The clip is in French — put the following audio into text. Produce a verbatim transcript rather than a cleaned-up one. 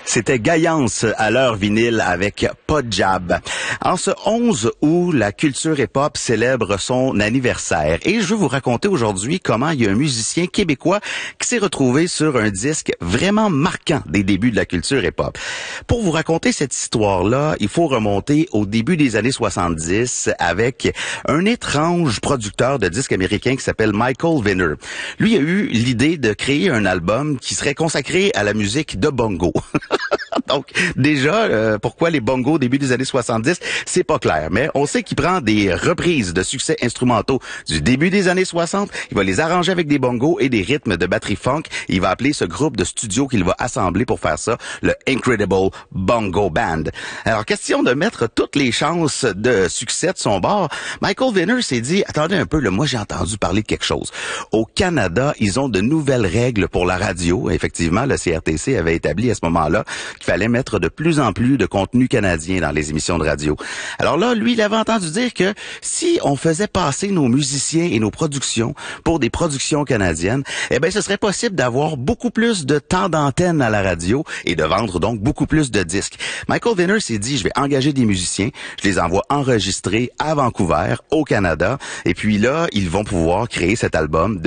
C'était Gaillance à l'heure vinyle avec Pas de Jab. En ce onze août, la culture hip-hop célèbre son anniversaire. Et je veux vous raconter aujourd'hui comment il y a un musicien québécois qui s'est retrouvé sur un disque vraiment marquant des débuts de la culture hip-hop. Pour vous raconter cette histoire-là, il faut remonter au début des années soixante-dix avec un étrange producteur de disques américain qui s'appelle Michael Venner. Lui a eu l'idée de créer un album qui serait consacré à la musique de bongo. Donc, déjà, euh, pourquoi les bongos au début des années soixante-dix, c'est pas clair. Mais on sait qu'il prend des reprises de succès instrumentaux du début des années soixante. Il va les arranger avec des bongos et des rythmes de batterie funk. Il va appeler ce groupe de studio qu'il va assembler pour faire ça le Incredible Bongo Band. Alors, question de mettre toutes les chances de succès de son bord, Michael Venner s'est dit, attendez un peu, là, moi j'ai entendu parler de quelque chose. Au Canada, ils ont de nouvelles règles pour la radio. Effectivement, le C R T C avait établi à ce moment-là qu'il fallait mettre de plus en plus de contenu canadien dans les émissions de radio. Alors là, lui, il avait entendu dire que si on faisait passer nos musiciens et nos productions pour des productions canadiennes, eh ben, ce serait possible d'avoir beaucoup plus de temps d'antenne à la radio et de vendre donc beaucoup plus de disques. Michael Venner s'est dit, je vais engager des musiciens, je les envoie enregistrer à Vancouver, au Canada, et puis là, ils vont pouvoir créer cet album de